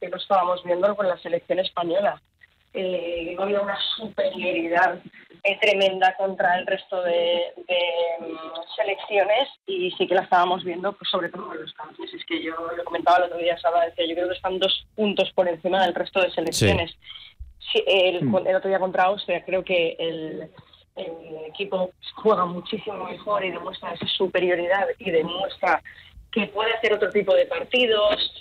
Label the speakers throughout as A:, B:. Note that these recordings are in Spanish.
A: que lo estábamos viendo con la selección española. No había una superioridad tremenda contra el resto de selecciones, y sí que la estábamos viendo, pues sobre todo en los campos. Es que yo lo comentaba el otro día, Saba, decía, yo creo que están 2 puntos por encima del resto de selecciones. Sí, el otro día contra Austria creo que el equipo juega muchísimo mejor y demuestra esa superioridad y demuestra que puede hacer otro tipo de partidos,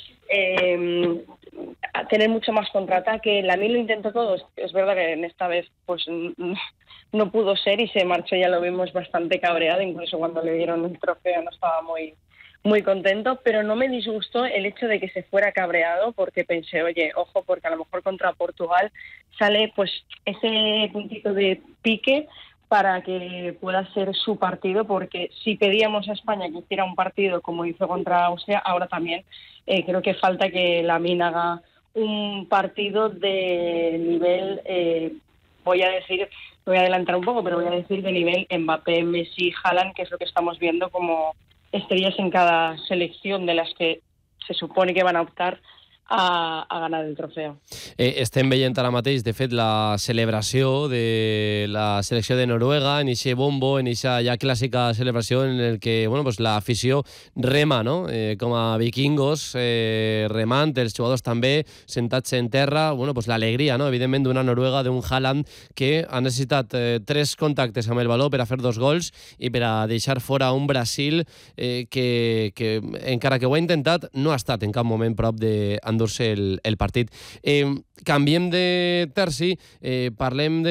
A: a tener mucho más contraataque. Lamine lo intentó todo, es verdad que en esta vez pues no pudo ser y se marchó, ya lo vimos bastante cabreado, incluso cuando le dieron el trofeo no estaba muy contento, pero no me disgustó el hecho de que se fuera cabreado, porque pensé, oye, ojo, porque a lo mejor contra Portugal sale pues ese puntito de pique para que pueda ser su partido, porque si pedíamos a España que hiciera un partido como hizo contra Austria, ahora también creo que falta que Lamine haga un partido de nivel, voy a adelantar un poco, pero voy a decir de nivel Mbappé, Messi, Haaland, que es lo que estamos viendo como estrellas en cada selección de las que se supone que van a optar a ganar el trofeu.
B: Estem veient ara mateix, de fet, la celebració de la selecció de Noruega, en eixe bombo, en eixa ja clàssica celebració en el que bueno, pues, l'afició rema, no? Com a vikingos, remant, els jugadors també sentats en terra, bueno, pues, l'alegria, no? Evidentment, d'una Noruega, d'un Haaland, que ha necessitat 3 contactes amb el baló per a fer 2 gols i per a deixar fora un Brasil que encara que ho ha intentat, no ha estat en cap moment prop d'endur-se el partit. Canviem de terci, parlem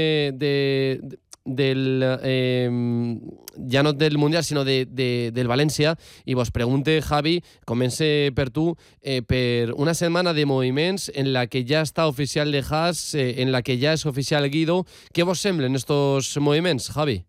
B: ja no del Mundial, sinó del València, i vos pregunte, Javi, comença per tu, per una setmana de moviments en la que ja està oficial de Haas, en la que ja és oficial Guido. Què vos semblen estos moviments, Javi?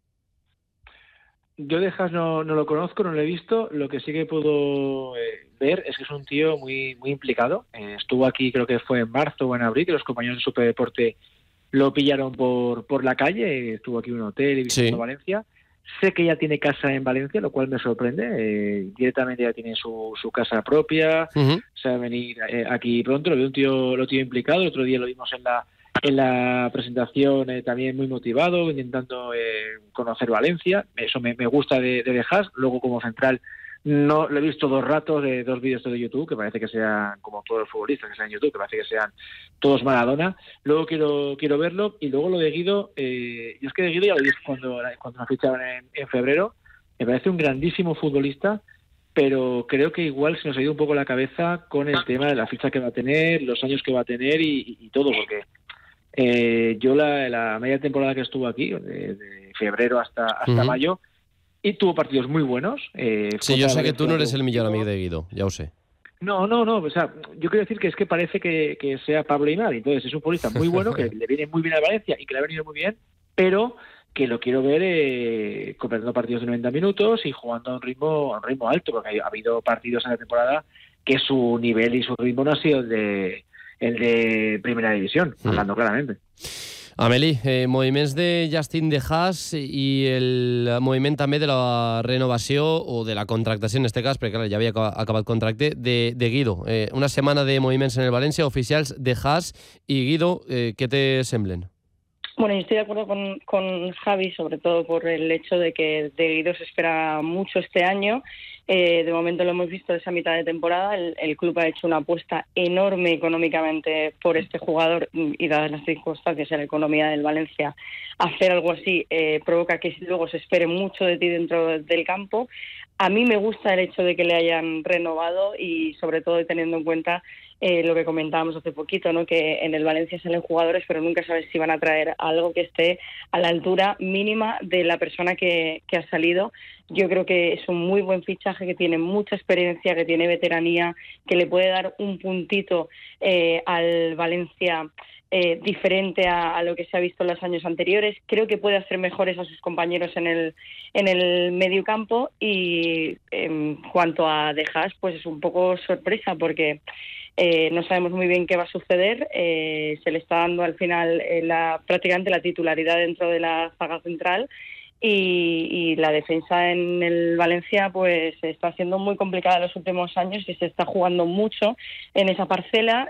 C: Yo de Haas no lo conozco, no lo he visto. Lo que sí que puedo ver es que es un tío muy implicado. Estuvo aquí, creo que fue en marzo o en abril, que los compañeros de Superdeporte lo pillaron por la calle. Estuvo aquí en un hotel y visitando Valencia. Sé que ya tiene casa en Valencia, lo cual me sorprende. Directamente ya tiene su casa propia. Se va a venir aquí pronto. Lo veo lo tío implicado. El otro día lo vimos en la presentación, también muy motivado, intentando conocer Valencia. Eso me gusta de Haas. Luego, como central, no lo he visto 2 ratos, 2 vídeos de YouTube, que parece que sean, como todos los futbolistas que sean en YouTube, que parece que sean todos Maradona. Luego quiero verlo. Y luego lo de Guido, yo es que de Guido ya lo dije cuando nos ficharon en febrero. Me parece un grandísimo futbolista, pero creo que igual se nos ha ido un poco la cabeza con el tema de la ficha que va a tener, los años que va a tener y todo, porque yo la media temporada que estuvo aquí, de febrero hasta mayo, y tuvo partidos muy buenos.
B: Sí, yo sé que tú no eres el millor amigo de Guido, ya lo sé.
C: No, o sea, yo quiero decir que es que parece que sea Pablo Aimar, entonces es un futbolista muy bueno, que le viene muy bien a Valencia y que le ha venido muy bien, pero que lo quiero ver completando partidos de 90 minutos y jugando a un ritmo alto, porque ha habido partidos en la temporada que su nivel y su ritmo no ha sido el de primera división, hablando claramente.
B: Amélie, moviments de Justin de Haas i el moviment també de la renovació o de la contractació, en aquest cas, perquè clar, ja havia acabat contracte, de Guido. Una setmana de moviments en el València, oficials de Haas i Guido, què te semblen?
A: Bueno, yo estoy de acuerdo con Javi, sobre todo por el hecho de que de Guido se espera mucho este año. De momento lo hemos visto esa mitad de temporada. El club ha hecho una apuesta enorme económicamente por este jugador y dadas las circunstancias en la economía del Valencia, hacer algo así provoca que luego se espere mucho de ti dentro del campo. A mí me gusta el hecho de que le hayan renovado y sobre todo teniendo en cuenta lo que comentábamos hace poquito, ¿no? Que en el Valencia salen jugadores pero nunca sabes si van a traer algo que esté a la altura mínima de la persona que ha salido. Yo creo que es un muy buen fichaje, que tiene mucha experiencia, que tiene veteranía, que le puede dar un puntito al Valencia diferente a lo que se ha visto en los años anteriores. Creo que puede hacer mejores a sus compañeros en el mediocampo. Y en cuanto a De Haas, pues es un poco sorpresa porque no sabemos muy bien qué va a suceder. Se le está dando al final prácticamente la titularidad dentro de la zaga central. Y la defensa en el Valencia pues está siendo muy complicada en los últimos años y se está jugando mucho en esa parcela.